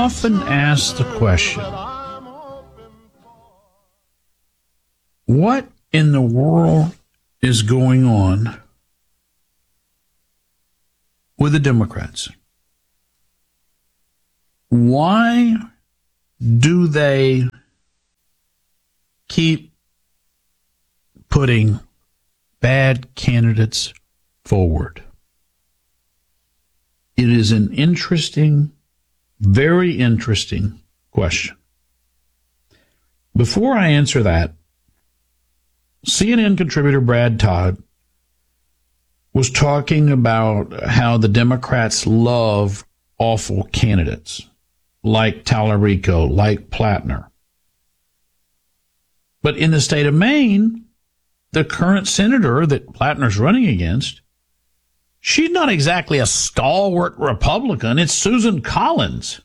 often asked the question, what in the world is going on with the Democrats? Why do they keep putting bad candidates forward? It is an interesting, very interesting question. Before I answer that, CNN contributor Brad Todd was talking about how the Democrats love awful candidates like Tallarico, like Plattner. But in the state of Maine, the current senator that Plattner's running against, she's not exactly a stalwart Republican. It's Susan Collins.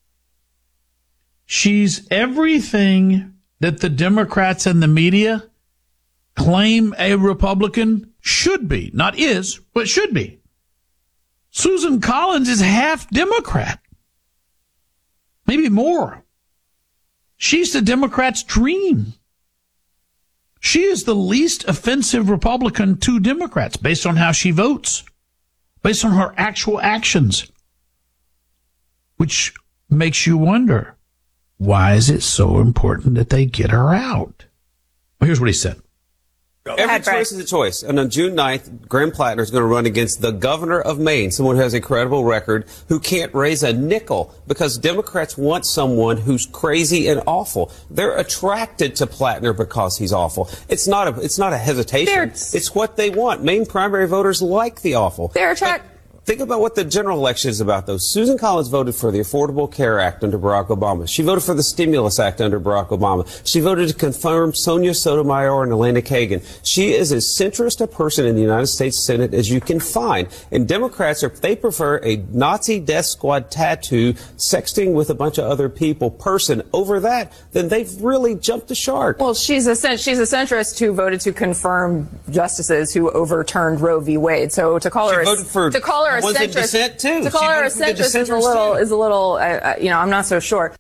She's everything that the Democrats and the media claim a Republican should be. Not is, but should be. Susan Collins is half Democrat. Maybe more. She's the Democrats' dream. She is the least offensive Republican to Democrats based on how she votes, based on her actual actions, which makes you wonder, why is it so important that they get her out? Well, here's what he said. Every choice is a choice. And on June 9th, Graham Plattner is going to run against the governor of Maine, someone who has a credible record, who can't raise a nickel because Democrats want someone who's crazy and awful. They're attracted to Plattner because he's awful. It's not a hesitation. It's what they want. Maine primary voters like the awful. They're attracted. Think about what the general election is about, though. Susan Collins voted for the Affordable Care Act under Barack Obama. She voted for the Stimulus Act under Barack Obama. She voted to confirm Sonia Sotomayor and Elena Kagan. She is as centrist a person in the United States Senate as you can find. And Democrats, if they prefer a Nazi death squad tattoo, sexting with a bunch of other people person over that, then they've really jumped the shark. Well, she's a centrist who voted to confirm justices who overturned Roe v. Wade. So to call her a centrist, too. To call her a centrist is a little, I'm not so sure.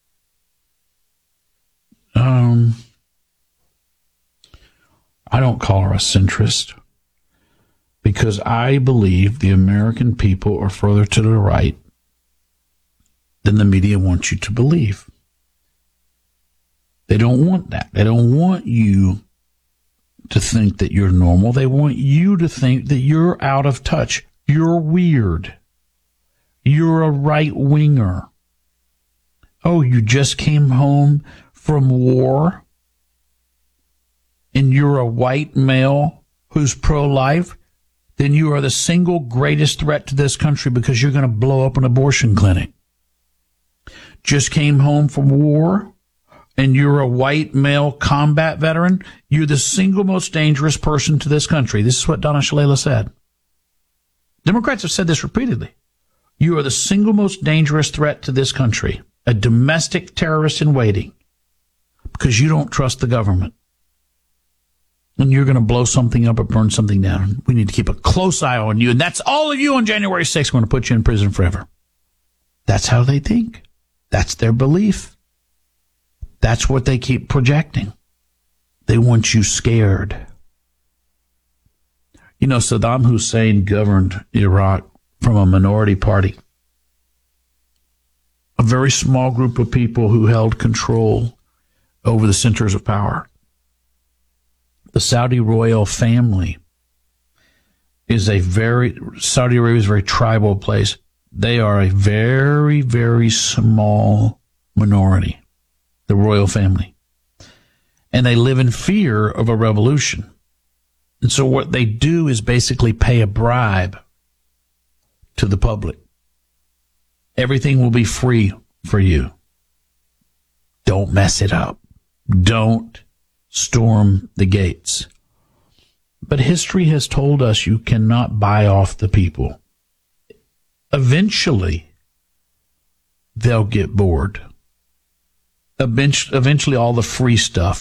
I don't call her a centrist because I believe the American people are further to the right than the media wants you to believe. They don't want that. They don't want you to think that you're normal. They want you to think that you're out of touch. You're weird. You're a right-winger. Oh, you just came home from war and you're a white male who's pro-life? Then you are the single greatest threat to this country because you're going to blow up an abortion clinic. Just came home from war and you're a white male combat veteran? You're the single most dangerous person to this country. This is what Donna Shalala said. Democrats have said this repeatedly. You are the single most dangerous threat to this country, a domestic terrorist in waiting, because you don't trust the government. And you're going to blow something up or burn something down. We need to keep a close eye on you. And that's all of you on January 6th. We're going to put you in prison forever. That's how they think. That's their belief. That's what they keep projecting. They want you scared. You know, Saddam Hussein governed Iraq from a minority party. A very small group of people who held control over the centers of power. The Saudi royal family Saudi Arabia is a very tribal place. They are a very, very small minority, the royal family. And they live in fear of a revolution. And so what they do is basically pay a bribe to the public. Everything will be free for you. Don't mess it up. Don't storm the gates. But history has told us you cannot buy off the people. Eventually, they'll get bored. Eventually, all the free stuff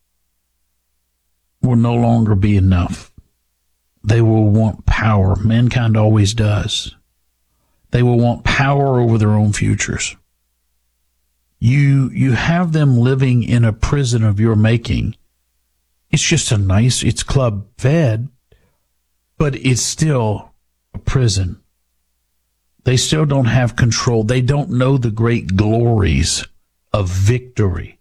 will no longer be enough. They will want power. Mankind always does. They will want power over their own futures. You have them living in a prison of your making. It's just it's club fed, but it's still a prison. They still don't have control. They don't know the great glories of victory.